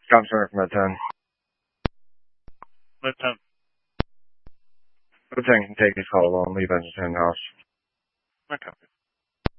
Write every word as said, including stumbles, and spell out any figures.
Tom Turner from Midtown. Midtown. Midtown can take his call on leave entertain house. Okay.